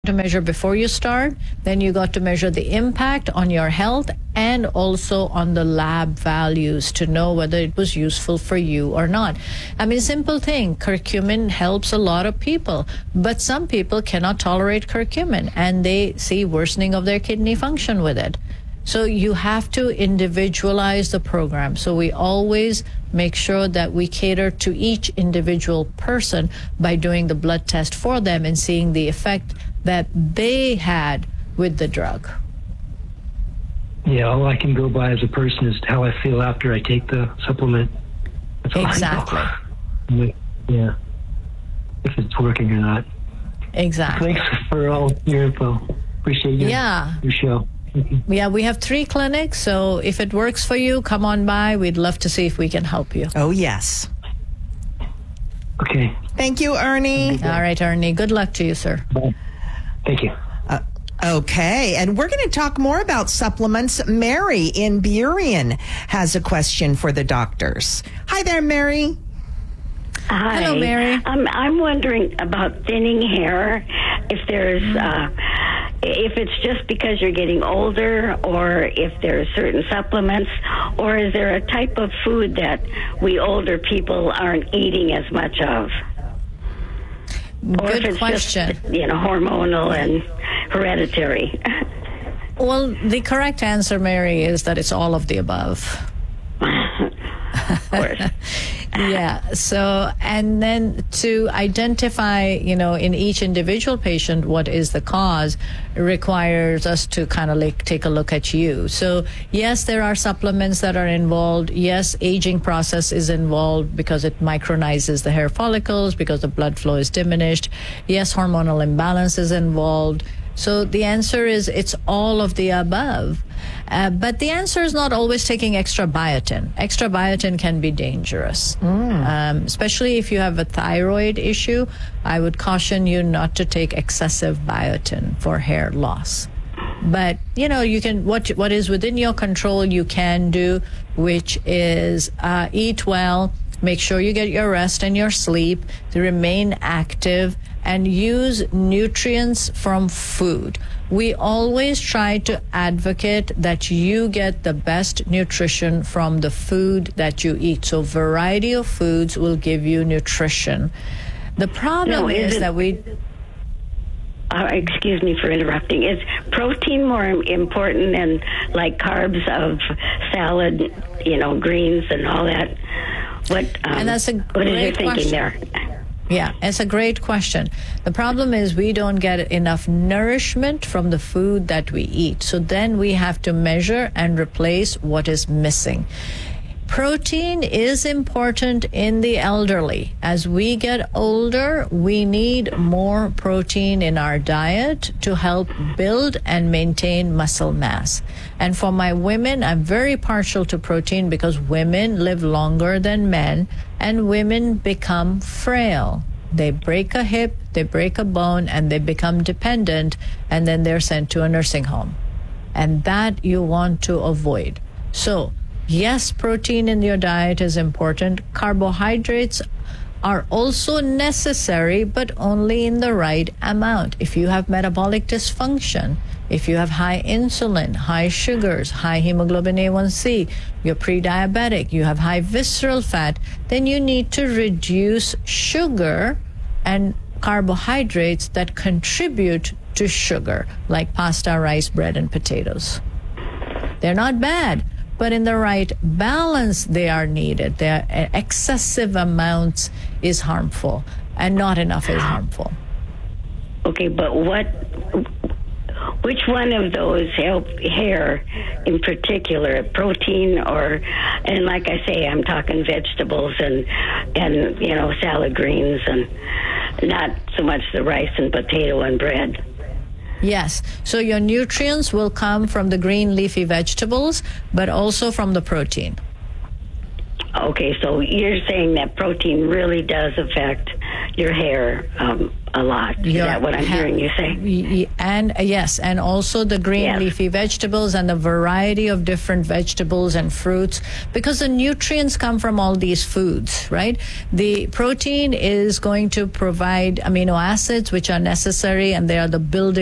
to measure before you start, then you got to measure the impact on your health and also on the lab values to know whether it was useful for you or not. I mean, simple thing, curcumin helps a lot of people, but some people cannot tolerate curcumin and they see worsening of their kidney function with it. So you have to individualize the program. So we always make sure that we cater to each individual person by doing the blood test for them and seeing the effect that they had with the drug. Yeah, all I can go by as a person is how I feel after I take the supplement. That's all Exactly. I know. Yeah, if it's working or not. Exactly. Thanks for all your info. Appreciate your show. Yeah, we have 3 clinics, so if it works for you, come on by. We'd love to see if we can help you. Oh, yes. Okay. Thank you, Ernie. All right, Ernie. Good luck to you, sir. Bye. Thank you. Okay, and we're going to talk more about supplements. Mary in Burien has a question for the doctors. Hi there, Mary. Hi. Hello, Mary. I'm wondering about thinning hair. If there's, if it's just because you're getting older, or if there are certain supplements, or is there a type of food that we older people aren't eating as much of? Or if Good it's question. just, hormonal and hereditary. Well, the correct answer, Mary, is that it's all of the above. Of course. Yeah. So, and then to identify, in each individual patient what is the cause requires us to kind of take a look at you. So, yes, there are supplements that are involved. Yes, aging process is involved because it micronizes the hair follicles because the blood flow is diminished. Yes, hormonal imbalance is involved. So the answer is it's all of the above. But the answer is not always taking extra biotin. Extra biotin can be dangerous, especially if you have a thyroid issue. I would caution you not to take excessive biotin for hair loss. But, you can, what is within your control you can do, which is eat well, make sure you get your rest and your sleep, to remain active, and use nutrients from food. We always try to advocate that you get the best nutrition from the food that you eat. So variety of foods will give you nutrition. The problem is that we... excuse me for interrupting. Is protein more important than like carbs of salad, greens and all that? And that's a what is your thinking question. there? Yeah, it's a great question. The problem is we don't get enough nourishment from the food that we eat. So then we have to measure and replace what is missing. Protein is important in the elderly. As we get older, we need more protein in our diet to help build and maintain muscle mass. And for my women, I'm very partial to protein because women live longer than men and women become frail. They break a hip, they break a bone, and they become dependent, and then they're sent to a nursing home. And that you want to avoid. So, yes, protein in your diet is important. Carbohydrates are also necessary, but only in the right amount. If you have metabolic dysfunction, if you have high insulin, high sugars, high hemoglobin A1C, you're pre-diabetic, you have high visceral fat, then you need to reduce sugar and carbohydrates that contribute to sugar, like pasta, rice, bread, and potatoes. They're not bad, but in the right balance they are needed. Their excessive amounts is harmful, and not enough is harmful. Okay, but which one of those help hair in particular, protein and like I say, I'm talking vegetables and salad greens and not so much the rice and potato and bread. Yes. So your nutrients will come from the green leafy vegetables, but also from the protein. Okay, so you're saying that protein really does affect your hair a lot. Is that what I'm hearing you say? And yes, and also the green leafy vegetables and the variety of different vegetables and fruits, because the nutrients come from all these foods, right? The protein is going to provide amino acids which are necessary, and they are the building